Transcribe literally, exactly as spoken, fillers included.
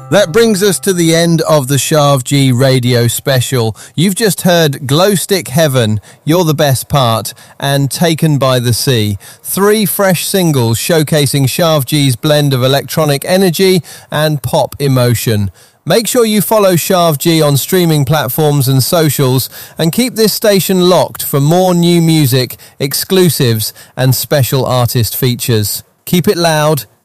That brings us to the end of the Shav G radio special. You've just heard Glow Stick Heaven, You're the Best Part, and Taken by the Sea. Three fresh singles showcasing Shav G's blend of electronic energy and pop emotion. Make sure you follow Shav G on streaming platforms and socials and keep this station locked for more new music, exclusives and special artist features. Keep it loud,